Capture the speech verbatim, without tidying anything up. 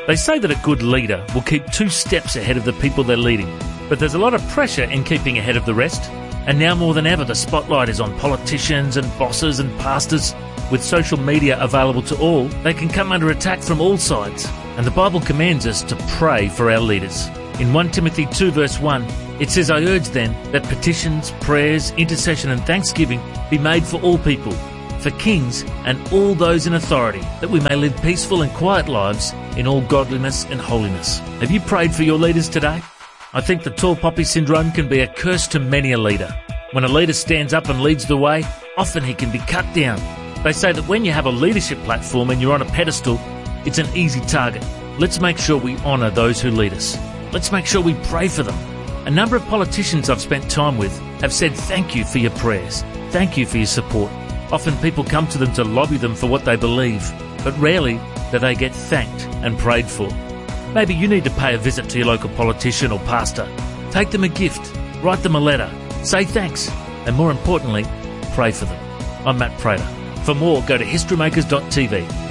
They say that a good leader will keep two steps ahead of the people they're leading, but there's a lot of pressure in keeping ahead of the rest. And now more than ever, the spotlight is on politicians and bosses and pastors. With social media available to all, they can come under attack from all sides. And the Bible commands us to pray for our leaders. In First Timothy two verse one, it says, I urge then that petitions, prayers, intercession and thanksgiving be made for all people, for kings and all those in authority, that we may live peaceful and quiet lives in all godliness and holiness. Have you prayed for your leaders today? I think the tall poppy syndrome can be a curse to many a leader. When a leader stands up and leads the way, often he can be cut down. They say that when you have a leadership platform and you're on a pedestal, it's an easy target. Let's make sure we honour those who lead us. Let's make sure we pray for them. A number of politicians I've spent time with have said thank you for your prayers. Thank you for your support. Often people come to them to lobby them for what they believe, but rarely do they get thanked and prayed for. Maybe you need to pay a visit to your local politician or pastor. Take them a gift, write them a letter, say thanks, and more importantly, pray for them. I'm Matt Prater. For more, go to historymakers dot t v.